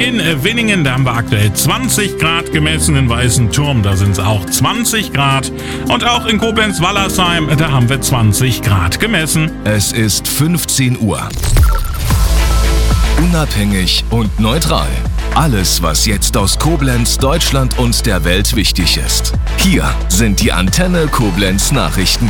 In Winningen, da haben wir aktuell 20 Grad gemessen, in Weißen Turm, da sind es auch 20 Grad. Und auch in Koblenz-Wallersheim, da haben wir 20 Grad gemessen. Es ist 15 Uhr. Unabhängig und neutral. Alles, was jetzt aus Koblenz, Deutschland und der Welt wichtig ist. Hier sind die Antenne Koblenz Nachrichten.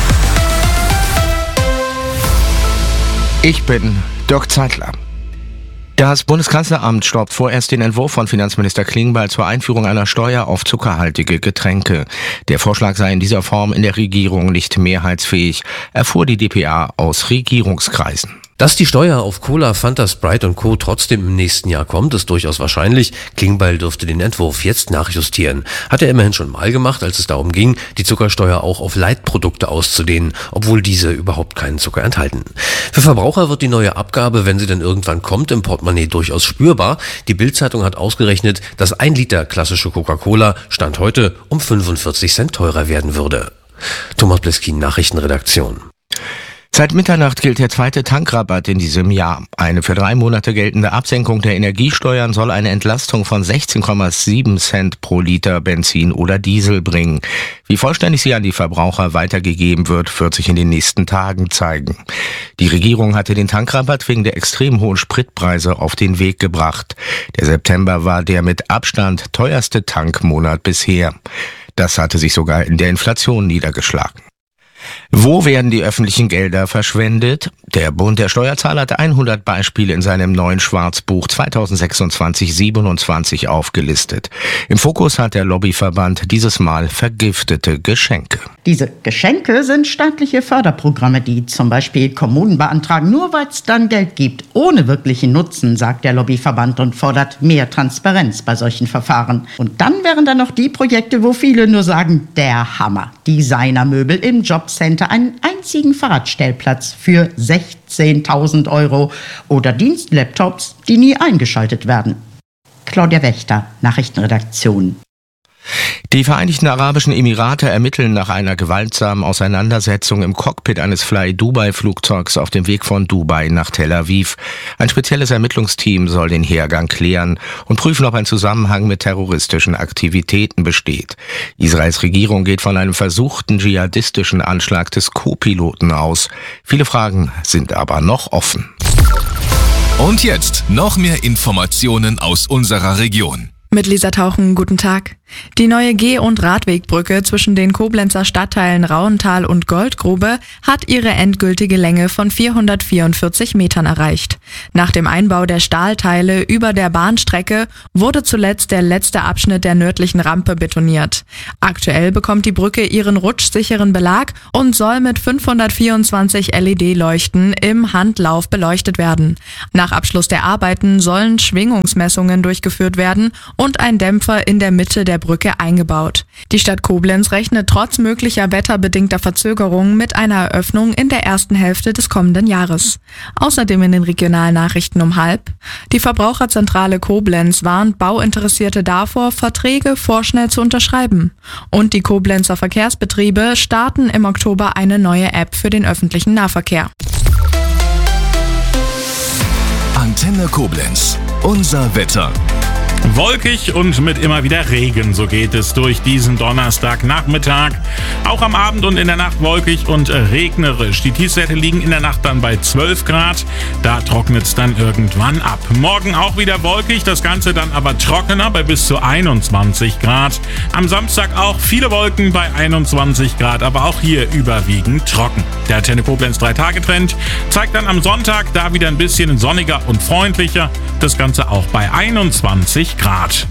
Ich bin Dirk Zeitler. Das Bundeskanzleramt stoppt vorerst den Entwurf von Finanzminister Klingbeil zur Einführung einer Steuer auf zuckerhaltige Getränke. Der Vorschlag sei in dieser Form in der Regierung nicht mehrheitsfähig, erfuhr die dpa aus Regierungskreisen. Dass die Steuer auf Cola, Fanta, Sprite und Co. trotzdem im nächsten Jahr kommt, ist durchaus wahrscheinlich. Klingbeil dürfte den Entwurf jetzt nachjustieren. Hat er immerhin schon mal gemacht, als es darum ging, die Zuckersteuer auch auf Leitprodukte auszudehnen, obwohl diese überhaupt keinen Zucker enthalten. Für Verbraucher wird die neue Abgabe, wenn sie dann irgendwann kommt, im Portemonnaie durchaus spürbar. Die Bild-Zeitung hat ausgerechnet, dass 1 Liter klassische Coca-Cola Stand heute um 45 Cent teurer werden würde. Thomas Bleskin, Nachrichtenredaktion. Seit Mitternacht gilt der zweite Tankrabatt in diesem Jahr. Eine für 3 Monate geltende Absenkung der Energiesteuern soll eine Entlastung von 16,7 Cent pro Liter Benzin oder Diesel bringen. Wie vollständig sie an die Verbraucher weitergegeben wird sich in den nächsten Tagen zeigen. Die Regierung hatte den Tankrabatt wegen der extrem hohen Spritpreise auf den Weg gebracht. Der September war der mit Abstand teuerste Tankmonat bisher. Das hatte sich sogar in der Inflation niedergeschlagen. Wo werden die öffentlichen Gelder verschwendet? Der Bund der Steuerzahler hat 100 Beispiele in seinem neuen Schwarzbuch 2026-27 aufgelistet. Im Fokus hat der Lobbyverband dieses Mal vergiftete Geschenke. Diese Geschenke sind staatliche Förderprogramme, die zum Beispiel Kommunen beantragen, nur weil es dann Geld gibt, ohne wirklichen Nutzen, sagt der Lobbyverband und fordert mehr Transparenz bei solchen Verfahren. Und dann wären da noch die Projekte, wo viele nur sagen, der Hammer. Designermöbel im Jobcenter, einen einzigen Fahrradstellplatz für 16.000 € oder Dienstlaptops, die nie eingeschaltet werden. Claudia Wächter, Nachrichtenredaktion. Die Vereinigten Arabischen Emirate ermitteln nach einer gewaltsamen Auseinandersetzung im Cockpit eines Fly-Dubai-Flugzeugs auf dem Weg von Dubai nach Tel Aviv. Ein spezielles Ermittlungsteam soll den Hergang klären und prüfen, ob ein Zusammenhang mit terroristischen Aktivitäten besteht. Israels Regierung geht von einem versuchten dschihadistischen Anschlag des Co-Piloten aus. Viele Fragen sind aber noch offen. Und jetzt noch mehr Informationen aus unserer Region. Mit Lisa Tauchen, guten Tag. Die neue Geh- und Radwegbrücke zwischen den Koblenzer Stadtteilen Rauental und Goldgrube hat ihre endgültige Länge von 444 Metern erreicht. Nach dem Einbau der Stahlteile über der Bahnstrecke wurde zuletzt der letzte Abschnitt der nördlichen Rampe betoniert. Aktuell bekommt die Brücke ihren rutschsicheren Belag und soll mit 524 LED-Leuchten im Handlauf beleuchtet werden. Nach Abschluss der Arbeiten sollen Schwingungsmessungen durchgeführt werden und ein Dämpfer in der Mitte der Brücke eingebaut. Die Stadt Koblenz rechnet trotz möglicher wetterbedingter Verzögerungen mit einer Eröffnung in der ersten Hälfte des kommenden Jahres. Außerdem in den Regionalnachrichten um 12:30. Die Verbraucherzentrale Koblenz warnt Bauinteressierte davor, Verträge vorschnell zu unterschreiben. Und die Koblenzer Verkehrsbetriebe starten im Oktober eine neue App für den öffentlichen Nahverkehr. Antenne Koblenz. Unser Wetter. Wolkig und mit immer wieder Regen, so geht es durch diesen Donnerstagnachmittag. Auch am Abend und in der Nacht wolkig und regnerisch. Die Tiefstwerte liegen in der Nacht dann bei 12 Grad. Da trocknet es dann irgendwann ab. Morgen auch wieder wolkig, das Ganze dann aber trockener bei bis zu 21 Grad. Am Samstag auch viele Wolken bei 21 Grad, aber auch hier überwiegend trocken. Der Antenne Koblenz 3-Tage-Trend zeigt dann am Sonntag da wieder ein bisschen sonniger und freundlicher. Das Ganze auch bei 21 Grad.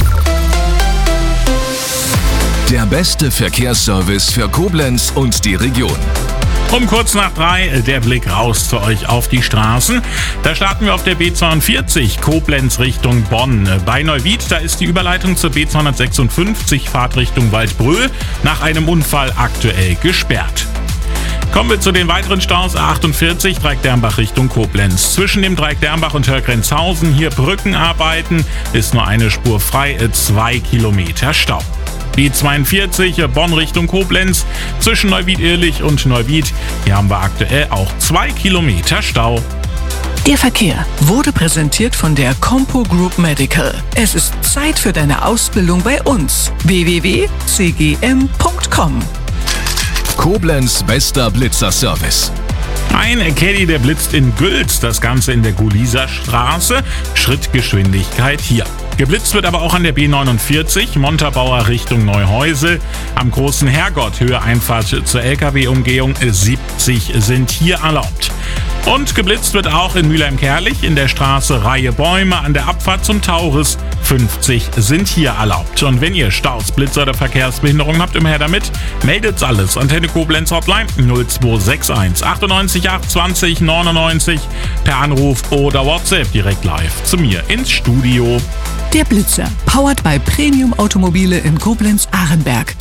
Der beste Verkehrsservice für Koblenz und die Region. Um kurz nach 3 der Blick raus zu euch auf die Straßen. Da starten wir auf der B42 Koblenz Richtung Bonn. Bei Neuwied, da ist die Überleitung zur B256 Fahrtrichtung Waldbröl nach einem Unfall aktuell gesperrt. Kommen wir zu den weiteren Staus. A48 Dreieck-Dermbach Richtung Koblenz. Zwischen dem Dreieck-Dermbach und Hörgrenzhausen hier Brückenarbeiten, ist nur eine Spur frei, 2 Kilometer Stau. B42 Bonn Richtung Koblenz. Zwischen Neuwied-Irlich und Neuwied, hier haben wir aktuell auch 2 Kilometer Stau. Der Verkehr wurde präsentiert von der Compo Group Medical. Es ist Zeit für deine Ausbildung bei uns. www.cgm.com. Koblenz bester Blitzerservice. Ein Caddy, der blitzt in Gülz, das Ganze in der Guliser Straße. Schrittgeschwindigkeit hier. Geblitzt wird aber auch an der B49, Montabaur Richtung Neuhäusel. Am Großen Herrgott, Höhe Einfahrt zur LKW-Umgehung, 70 sind hier erlaubt. Und geblitzt wird auch in Mülheim-Kerlich in der Straße Reihe Bäume an der Abfahrt zum Taurus. 50 sind hier erlaubt. Und wenn ihr Staus, Blitzer oder Verkehrsbehinderungen habt, immer her damit. Meldet's alles. Antenne Koblenz Hotline 0261 98 820 99 per Anruf oder WhatsApp direkt live zu mir ins Studio. Der Blitzer, powered by Premium Automobile in Koblenz-Arenberg.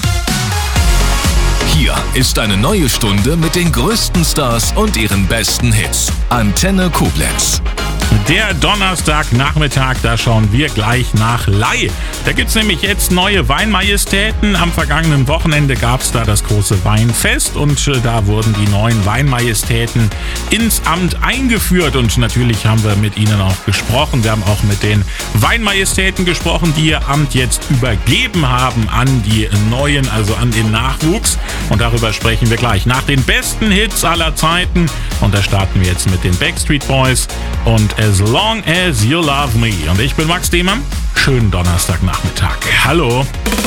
Hier ist eine neue Stunde mit den größten Stars und ihren besten Hits. Antenne Koblenz. Der Donnerstagnachmittag, da schauen wir gleich nach Ley. Da gibt's nämlich jetzt neue Weinmajestäten. Am vergangenen Wochenende gab's da das große Weinfest und da wurden die neuen Weinmajestäten ins Amt eingeführt und natürlich haben wir mit ihnen auch gesprochen. Wir haben auch mit den Weinmajestäten gesprochen, die ihr Amt jetzt übergeben haben an die neuen, also an den Nachwuchs. Und darüber sprechen wir gleich nach den besten Hits aller Zeiten. Und da starten wir jetzt mit den Backstreet Boys und As Long As You Love Me. Und ich bin Max Dehmann. Schönen Donnerstagnachmittag. Hallo.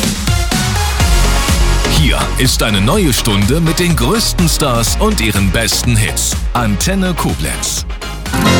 Hier ist eine neue Stunde mit den größten Stars und ihren besten Hits. Antenne Koblenz.